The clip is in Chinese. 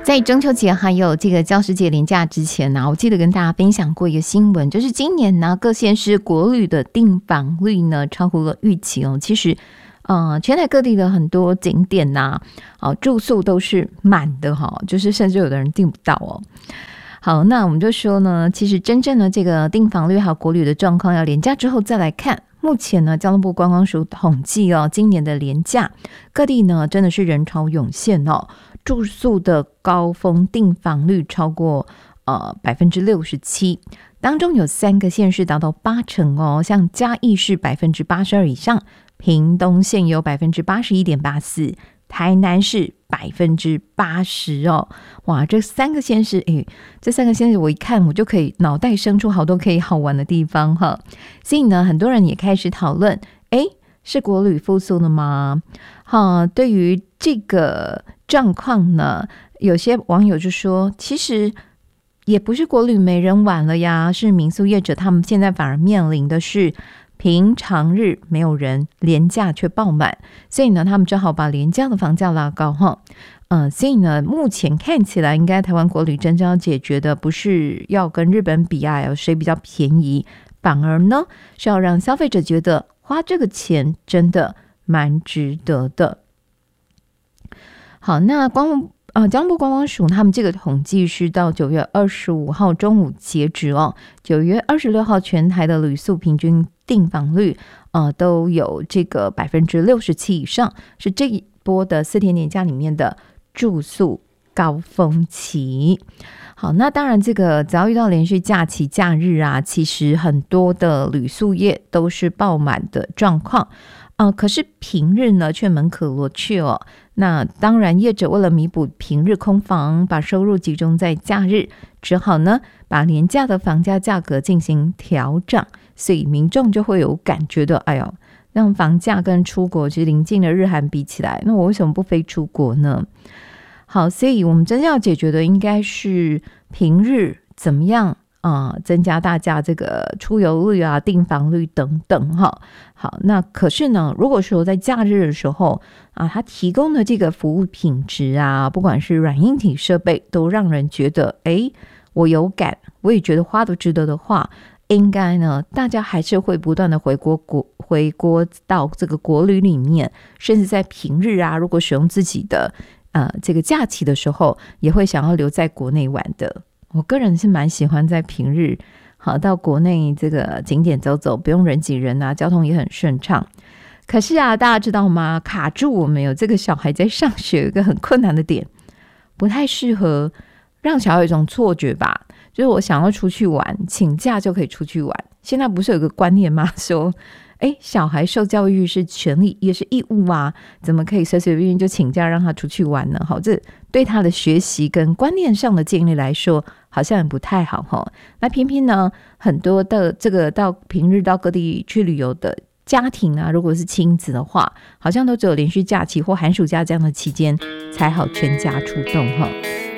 在中秋节还有这个教师节连假之前呢，我记得跟大家分享过一个新闻，就是今年呢各县市国旅的订房率呢超乎了预期哦。其实全台各地的很多景点呐、住宿都是满的就是甚至有的人订不到哦。好，那我们就说呢，其实真正的这个订房率还有国旅的状况要连假之后再来看。目前呢，交通部观光署统计今年的连假各地呢真的是人潮涌现住宿的高峰订房率超过67%，当中有3个县市达到80%像嘉义市82%以上，屏东县有81.84%，台南市80%哇，这3个县市这3个县市我一看我就可以脑袋生出好多可以好玩的地方所以呢很多人也开始讨论是国旅复苏了吗？对于这个状况呢，有些网友就说其实也不是国旅没人玩了呀，是民宿业者他们现在反而面临的是平常日没有人，连假却爆满，所以呢他们只好把连假的房价拉高所以呢目前看起来应该台湾国旅真正要解决的不是要跟日本比谁比较便宜，反而呢是要让消费者觉得花这个钱真的蛮值得的。好，那交通部观光署他们这个统计是到9月25号中午截止9月26号全台的旅宿平均订房率都有这个67%以上，是这一波的4天年假里面的住宿高峰期。好，那当然这个只要遇到连续假期假日其实很多的旅宿业都是爆满的状况可是平日呢却门可罗雀那当然业者为了弥补平日空房，把收入集中在假日，只好呢把廉价的房价价格进行调涨，所以民众就会有感觉的让房价跟出国其实邻近的日韩比起来，那我为什么不飞出国呢？好，所以我们真正要解决的应该是平日怎么样增加大家这个出游率订房率等等好，那可是呢如果说在假日的时候它提供的这个服务品质不管是软硬体设备都让人觉得我有感，我也觉得花都值得的话，应该呢大家还是会不断的回国到这个国旅里面，甚至在平日如果使用自己的这个假期的时候也会想要留在国内玩的。我个人是蛮喜欢在平日到国内这个景点走走，不用人挤人交通也很顺畅。可是大家知道吗，卡住我们有这个小孩在上学有一个很困难的点，不太适合让小孩有一种错觉吧，就是我想要出去玩请假就可以出去玩。现在不是有个观念吗，说小孩受教育是权利也是义务怎么可以随随便便就请假让他出去玩呢？这对他的学习跟观念上的建立来说好像也不太好那偏偏呢很多的这个到平日到各地去旅游的家庭如果是亲子的话，好像都只有连续假期或寒暑假这样的期间才好全家出动